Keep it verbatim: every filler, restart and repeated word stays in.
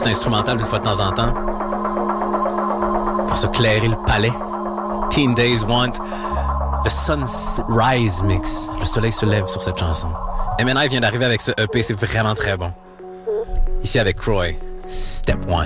petite instrumentale une fois de temps en temps. Pour se clairer le palais. Teen Days Want. Le Sunrise Mix. Le soleil se lève sur cette chanson. M N I vient d'arriver avec ce E P, c'est vraiment très bon. Ici avec Croy. Step One.